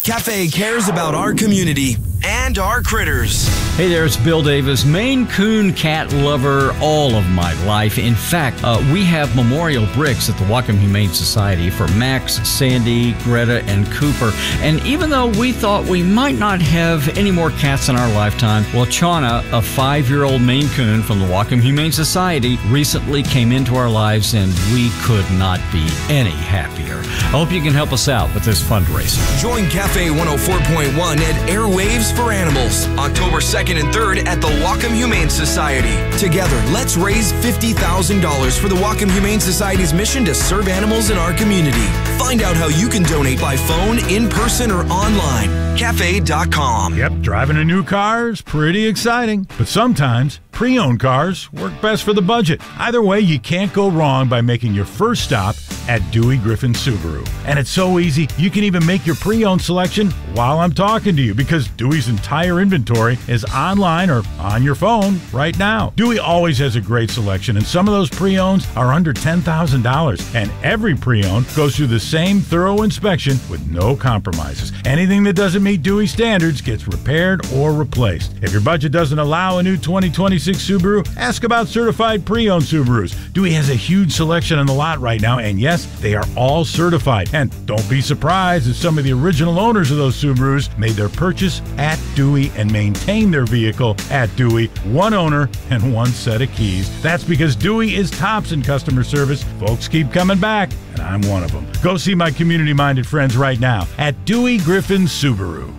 Cafe cares about our community and our critters. Hey there, it's Bill Davis, Maine Coon cat lover all of my life. In fact, we have memorial bricks at the Whatcom Humane Society for Max, Sandy, Greta, and Cooper. And even though we thought we might not have any more cats in our lifetime, well, Chana, a 5-year-old Maine Coon from the Whatcom Humane Society, recently came into our lives, and we could not be any happier. I hope you can help us out with this fundraiser. Join Cafe 104.1 at Airwaves for Animals, October 2nd and 3rd at the Whatcom Humane Society. Together, let's raise $50,000 for the Whatcom Humane Society's mission to serve animals in our community. Find out how you can donate by phone, in person, or online. Cafe.com. Yep, driving a new car is pretty exciting, but sometimes pre-owned cars work best for the budget. Either way, you can't go wrong by making your first stop at Dewey Griffin Subaru. And it's so easy, you can even make your pre-owned selection while I'm talking to you, because Dewey's entire inventory is online or on your phone right now. Dewey always has a great selection, and some of those pre-owns are under $10,000. And every pre-owned goes through the same thorough inspection with no compromises. Anything that doesn't meet Dewey standards gets repaired or replaced. If your budget doesn't allow a new 2026 Subaru, ask about certified pre-owned Subarus. Dewey has a huge selection on the lot right now, and yes, they are all certified. And don't be surprised if some of the original owners of those Subarus made their purchase at Dewey and maintain their vehicle at Dewey. One owner and one set of keys. That's because Dewey is tops in customer service. Folks keep coming back, and I'm one of them. Go see my community-minded friends right now at Dewey Griffin Subaru.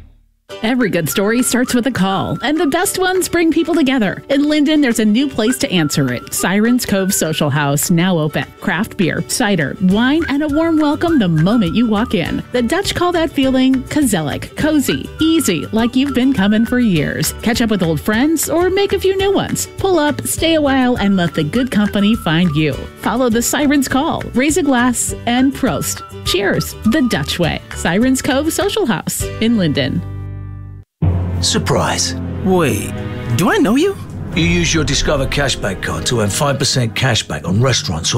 Every good story starts with a call, and the best ones bring people together. In Linden, there's a new place to answer it. Sirens Cove Social House, now open. Craft beer, cider, wine, and a warm welcome the moment you walk in. The Dutch call that feeling gezellig, cozy, easy, like you've been coming for years. Catch up with old friends or make a few new ones. Pull up, stay a while, and let the good company find you. Follow the Sirens call, raise a glass, and Prost. Cheers, the Dutch way. Sirens Cove Social House in Linden. Surprise. Wait, do I know you? You use your Discover Cashback card to earn 5% cashback on restaurants